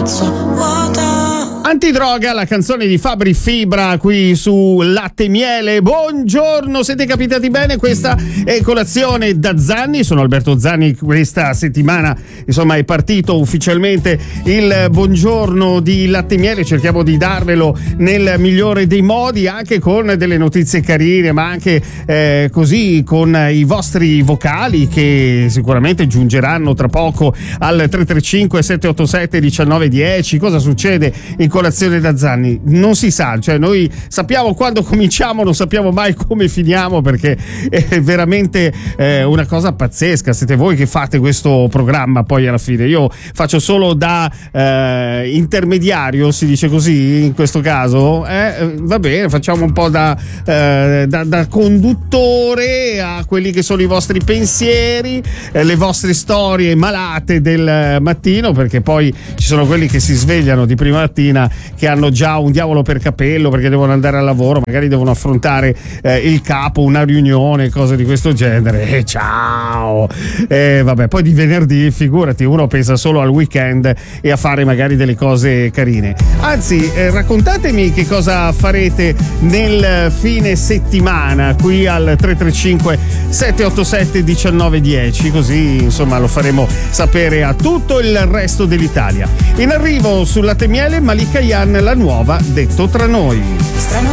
piazza vuota. Antidroga, la canzone di Fabri Fibra qui su Latte e Miele. Buongiorno, siete capitati bene? Questa è Colazione da Zanni, sono Alberto Zanni. Questa settimana insomma è partito ufficialmente il buongiorno di Latte e Miele, cerchiamo di darvelo nel migliore dei modi, anche con delle notizie carine, ma anche così con i vostri vocali che sicuramente giungeranno tra poco al 335 787 1910. Cosa succede in Colazione da Zanni? Non si sa, cioè noi sappiamo quando cominciamo, non sappiamo mai come finiamo, perché è veramente una cosa pazzesca. Siete voi che fate questo programma poi alla fine, io faccio solo da intermediario, si dice così in questo caso, va bene, facciamo un po' da conduttore a quelli che sono i vostri pensieri, le vostre storie malate del mattino, perché poi ci sono quelli che si svegliano di prima mattina che hanno già un diavolo per capello perché devono andare al lavoro, magari devono affrontare il capo, una riunione, cose di questo genere. Ciao! Vabbè, poi di venerdì, figurati, uno pensa solo al weekend e a fare magari delle cose carine. Anzi, raccontatemi che cosa farete nel fine settimana qui al 335 787 1910, così insomma lo faremo sapere a tutto il resto dell'Italia. In arrivo sul Latte e Miele, Malika Yan, la nuova Detto tra noi. Strano